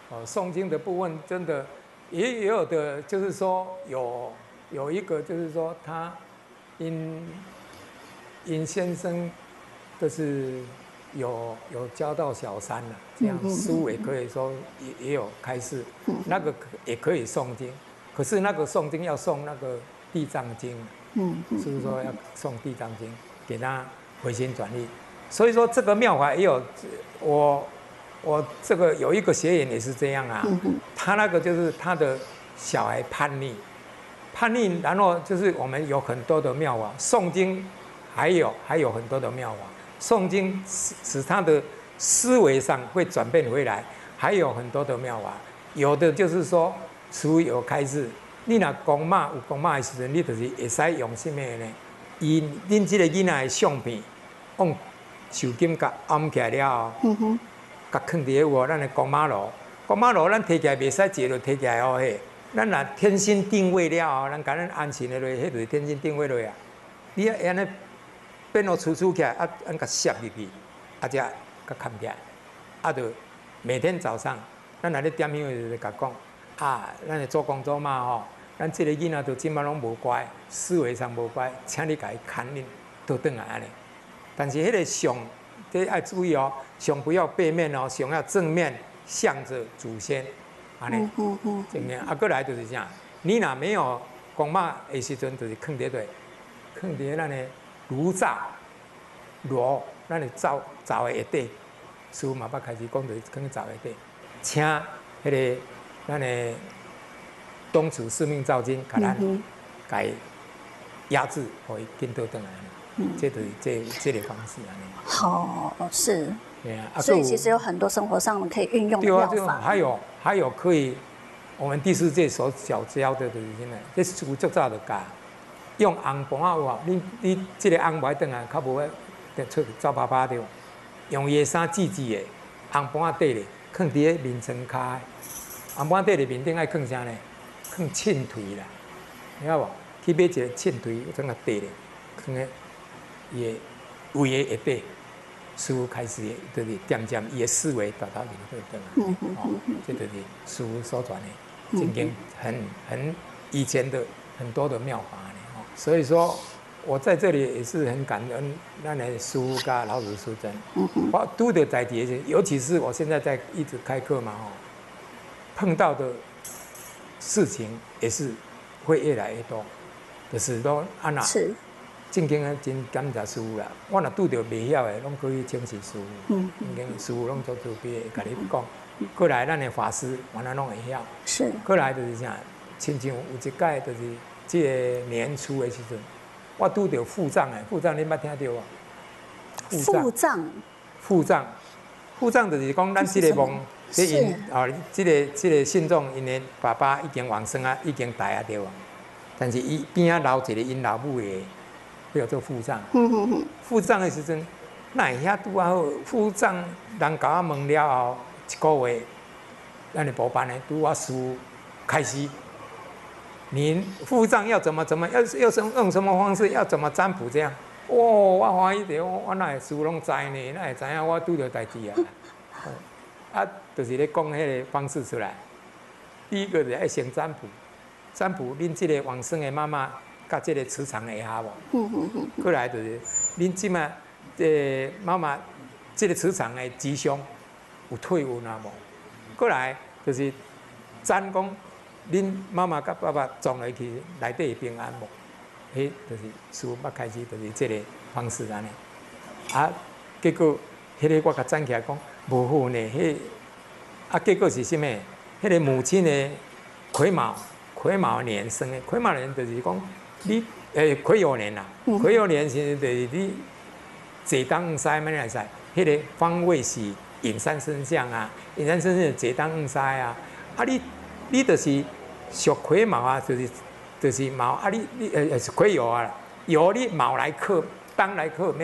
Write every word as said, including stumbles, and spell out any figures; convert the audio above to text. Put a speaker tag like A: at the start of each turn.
A: 哦，诵经的部分真的也也有的，就是说有有一个就是说他因因先生就是有有交到小三了，这样书也可以说也也有开示，那个也可以诵经，可是那个诵经要诵那个地藏经，嗯，是不是说要诵地藏经给他回心转意？所以说这个妙法也有我。我这个有一个学员也是这样啊，他那个就是他的小孩叛逆，叛逆，然后就是我们有很多的妙法，诵经还有还有很多的妙法，诵经使使他的思维上会转变回来，还有很多的妙法，有的就是说属有开示，你若讲骂有讲骂的时阵，你就是会使用什么呢？以恁这个囡仔的相片，用手巾甲按起来了后。甲放伫个有咱的公马路，公马路咱摕起来袂使坐就摕起来哦嘿。咱若天心定位了后，咱甲咱安心的落，迄就是天心定位落啊。你啊安尼变落粗粗起来，啊按甲摄入去，啊才甲扛起来，啊就每天早上，咱若咧点香的就是甲讲，啊，咱的做工做嘛吼，咱即个囡仔都即摆拢无乖，思维上无乖，请你甲伊牵引倒转来安尼。但是迄个上。这要注意哦，上不要背面哦，上要正面向着祖先，安尼，正面。啊，过来就是啥？你若没有公妈的时阵，就是放伫对，放伫咱的炉灶炉，咱的灶灶的下底，师父嘛捌开始讲，就是放灶下底，请迄个咱的东土四命造经，甲咱甲伊压制，互伊紧倒转来。嗯，这就是这这类方式啊。
B: 好，是。
A: 对啊，
B: 所以其实有很多生活上可以运用的妙法。对啊，
A: 还有还有可以，我们第四届所教教的就是什么？这书足早就教，用红盘啊有啊，你你这个红牌转来，较无得出走啪啪对。用叶衫系系的，红盘底咧，放伫个面床骹，红盘底咧面顶爱放啥呢？放秤槌啦，你晓无？去买一个秤槌，整个底咧，放个。也胃的下底，师父开始就是渐渐伊的思维达到领会的嘛，哦，这就是师父所传的，曾经很很以前的很多的妙法呢，哦，所以说我在这里也是很感恩咱的师父跟老子师尊，我拄着在地的，尤其是我现在在一直开课嘛，哦，碰到的事情也是会越来越多，就是说啊那。是。正经啊，真感谢师父啦！我若拄着袂晓的，拢可以请示师父。嗯嗯。正经师父拢做慈悲的，甲你讲。过来，咱的法师原来拢会晓。是。过来就是啥？亲像有一届就是这个年初的时阵，我拄着腹胀的，腹胀你捌听到啊？
B: 腹胀。
A: 腹胀。腹胀就是讲咱这个梦，这因啊，这个这个信众因的爸爸已经往生啊，已经大啊对啊，但是伊边仔留一个因老母的。叫做腹胀，腹胀的时阵，那会遐拄啊好，腹胀人甲我问了后，一个月，咱的补班呢，拄啊师父开始，您腹胀要怎么怎么，要要什用什么方式，要怎么占卜这样，哇、哦，我欢喜着，我哪会师父拢知呢？哪会知影我拄着代志啊？啊，就是咧讲迄个方式出来。第一个就是爱先占卜，占卜恁这个往生的妈妈。甲这个磁场会合无？嗯嗯嗯。过来就是，恁即马这妈妈这个磁场的吉凶有退运啊无？过来就是占讲恁妈妈甲爸爸撞落去内底会平安无？迄就是师父捌开始就是这个方式安尼。啊，结果迄个我甲占起来讲无好呢，迄啊结果是啥物？迄个母亲的癸卯癸卯年生的，癸卯年就是讲。你诶，癸酉年啦，癸酉年是就是你坐当西咩来使？迄个方位是引山生相啊，引山生相坐当西啊。啊你你就是属癸卯啊，就是就是卯啊你你呃是癸酉啊，酉你卯来克，当来克。